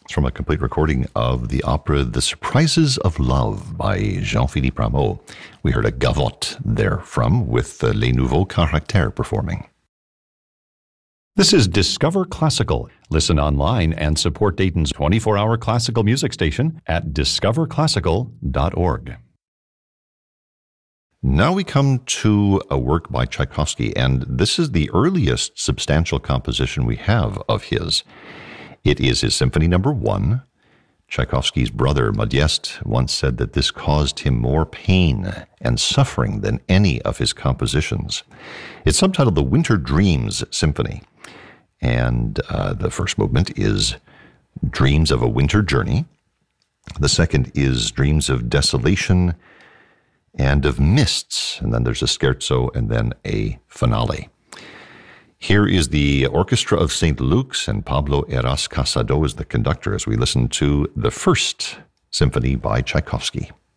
It's from a complete recording of the opera The Surprises of Love by Jean-Philippe Rameau. We heard a gavotte therefrom with Les Nouveaux Caractères performing. This is Discover Classical. Listen online and support Dayton's 24-hour classical music station at discoverclassical.org. Now we come to a work by Tchaikovsky, and this is the earliest substantial composition we have of his. It is his Symphony No. 1. Tchaikovsky's brother, Modeste, once said that this caused him more pain and suffering than any of his compositions. It's subtitled The Winter Dreams Symphony, and the first movement is Dreams of a Winter Journey. The second is Dreams of Desolation and of Mists, and then there's a scherzo and then a finale. Here is the Orchestra of St. Luke's, and Pablo Heras Casado is the conductor as we listen to the first symphony by Tchaikovsky.